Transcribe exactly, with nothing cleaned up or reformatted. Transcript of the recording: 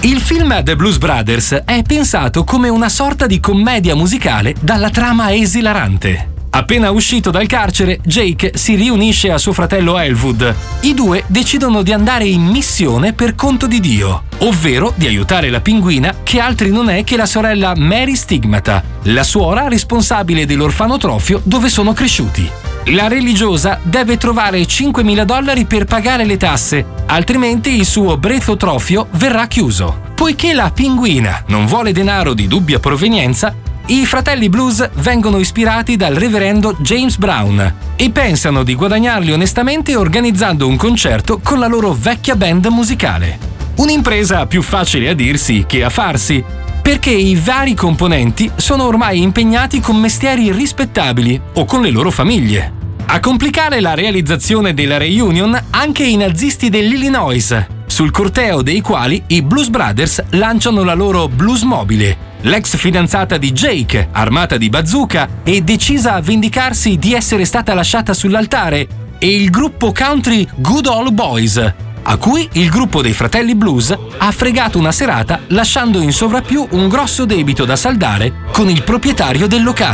Il film The Blues Brothers è pensato come una sorta di commedia musicale dalla trama esilarante. Appena uscito dal carcere, Jake si riunisce a suo fratello Elwood. I due decidono di andare in missione per conto di Dio, ovvero di aiutare la pinguina, che altri non è che la sorella Mary Stigmata, la suora responsabile dell'orfanotrofio dove sono cresciuti. La religiosa deve trovare cinquemila dollari per pagare le tasse, altrimenti il suo brezzotrofio verrà chiuso. Poiché la pinguina non vuole denaro di dubbia provenienza, i fratelli blues vengono ispirati dal reverendo James Brown e pensano di guadagnarli onestamente organizzando un concerto con la loro vecchia band musicale. Un'impresa più facile a dirsi che a farsi, perché i vari componenti sono ormai impegnati con mestieri rispettabili o con le loro famiglie. A complicare la realizzazione della reunion anche i nazisti dell'Illinois, sul corteo dei quali i Blues Brothers lanciano la loro Bluesmobile. L'ex fidanzata di Jake, armata di bazooka e decisa a vendicarsi di essere stata lasciata sull'altare, e il gruppo country Good Old Boys, a cui il gruppo dei fratelli blues ha fregato una serata lasciando in sovrappiù un grosso debito da saldare con il proprietario del locale.